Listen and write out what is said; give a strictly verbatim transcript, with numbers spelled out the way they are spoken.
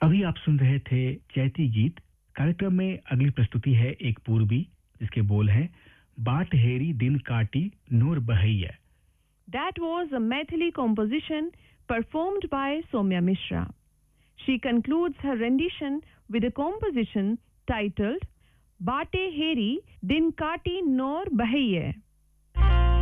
अभी आप सुन रहे थे चैती गीत। कार्यक्रम में अगली प्रस्तुति है एक पूर्वी, जिसके बोल हैं बाट हेरी दिन काटी नूर बहैया. That was a Maithili composition performed by Somya Mishra. She concludes her rendition with a composition titled Baate Heri Din Kati Nor Bahaiye.